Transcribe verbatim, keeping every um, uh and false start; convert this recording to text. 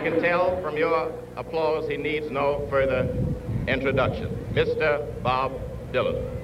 can tell from your applause he needs no further introduction. Mister Bob Dylan.